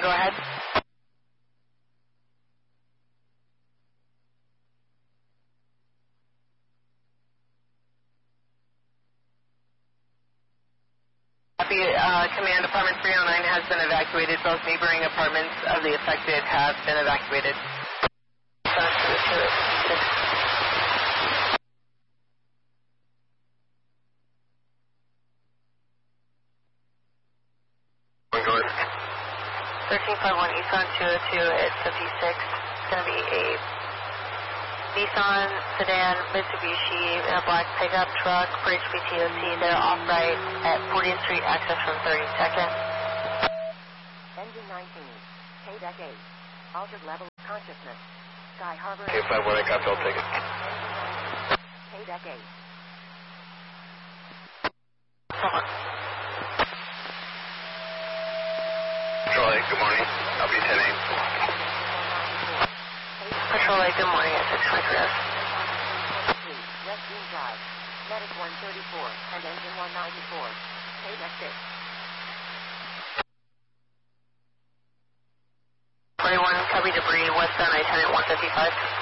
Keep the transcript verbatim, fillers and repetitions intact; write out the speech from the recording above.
go ahead. Copy, uh, Command Apartment three oh nine has been evacuated. Both neighboring apartments of the affected have been evacuated. thirteen five one Eastbound two oh two at fifty-six. It's going to be a Nissan sedan, Mitsubishi, and a black pickup truck for H P T O C. They're off-right at fortieth Street, access from thirty-second. Engine nineteen, K-Deck eight, altered level of consciousness. Sky Harbor... K five one, I got I'll take it. K-Deck eight. Come on. Control eight, good morning. I'll be ten eight. Control eight, good morning at six five zero. West Green Drive, Medic one thirty-four, and Engine one ninety-four, K-Deck six. twenty-one, copy debris, westbound I ten at one fifty-five.